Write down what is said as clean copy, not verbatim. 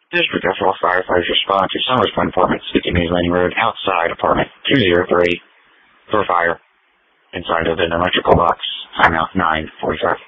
District F4 firefighters respond to Summers Point Apartment, 50 Mays Landing Road, outside apartment 203 for fire inside of an electrical box. Timeout 9:45.